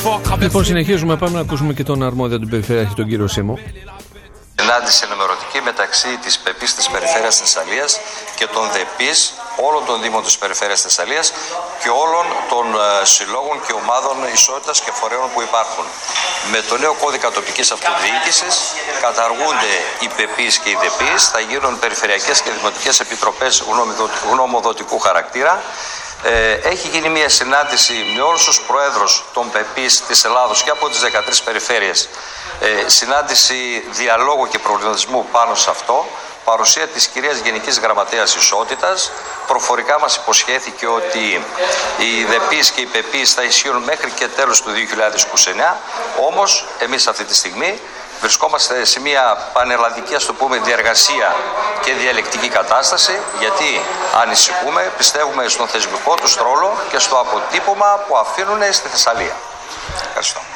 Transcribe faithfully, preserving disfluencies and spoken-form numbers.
Λοιπόν, συνεχίζουμε. Πάμε να ακούσουμε και τον αρμόδιο του Περιφερειάρχη, τον κύριο Σίμω. Συνάντηση ενημερωτική μεταξύ της ΠΕΠΗΣ της Περιφέρειας Θεσσαλίας και των ΔΕΠΗΣ όλων των Δήμων της Περιφέρειας Θεσσαλίας και όλων των ε, συλλόγων και ομάδων ισότητας και φορέων που υπάρχουν. Με το νέο κώδικα τοπικής αυτοδιοίκησης καταργούνται οι ΠΕΠΗΣ και οι ΔΕΠΗΣ, θα γίνουν περιφερειακές και δημοτικές επιτροπές γνωμοδοτικού χαρακτήρα. Ε, έχει γίνει μια συνάντηση με όλους τους προέδρους των ΠΕΠΗΣ της Ελλάδος και από τις δεκατρείς περιφέρειες, ε, συνάντηση διαλόγου και προβληματισμού πάνω σε αυτό, παρουσία της κυρίας Γενικής Γραμματέας Ισότητας. Προφορικά μας υποσχέθηκε ότι οι ΔΕΠΗΣ και οι ΠΕΠΗΣ θα ισχύουν μέχρι και τέλος του δύο χιλιάδες είκοσι εννέα, όμως εμείς αυτή τη στιγμή βρισκόμαστε σε μια πανελλαδική, ας το πούμε, διαργασία και διαλεκτική κατάσταση, γιατί ανησυχούμε, πιστεύουμε στον θεσμικό τους ρόλο και στο αποτύπωμα που αφήνουν στη Θεσσαλία. Ευχαριστώ.